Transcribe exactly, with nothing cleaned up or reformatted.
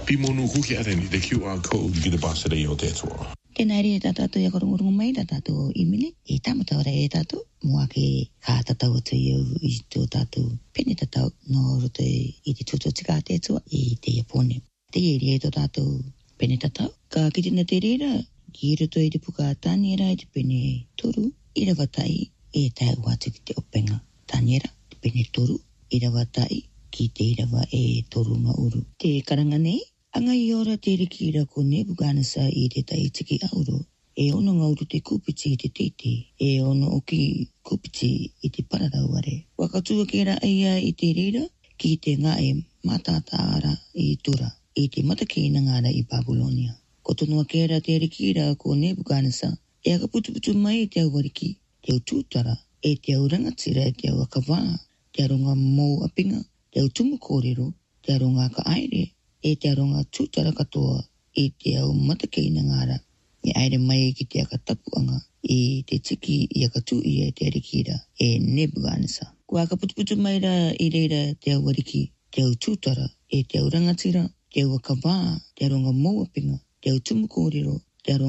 Pimonu kuki areni the Q R code ki te pasere i o te atua. Tēnā rea tātou ia korongorungu mai tā tātou imile. E tāmatau rea e tātou. Mua ke kā tātou atu i au i tō tātou pene tātou no roto i te tūtō tika te atua i te Iapone. Te e rea tō tātou pene tātou. Ka ki tina te reira, ki roto i te puka tāniera i te pene toru. I rawa tai e tai watu ki te openga tāniera, te pene toru. I rawa tai ki te irawa e toru ma uru. Te karanga nei. Anga i ora te rikira ko Nebuchadnezzar i te tai tiki auro. E ono ngauru te kupiti i te titi. E ono oki kupiti i te paradauare. Wakatua kera aia i te reira ki te ngae matataara i tura. I te matakina ngara i Babylonia. Ko tonua kera te rikira ko Nebuchadnezzar. E aka putuputu mai te au wariki. Te au tūtara. E te au rangatira e te au akawā. Te aronga mou apinga. Te au tumu kōrero. Te aronga ka aere. E te aronga tūtara katoa i te au matakina ngara. E aere mai ki te aka tapuanga i te tiki i aka tū i e te arikira e Nebuchadnezzar. Ko aka putuputu mai ra i reira te au wariki, te au tūtara, e te au rangatira, te au akawā, te aronga mouapinga, te au tumu kōrero,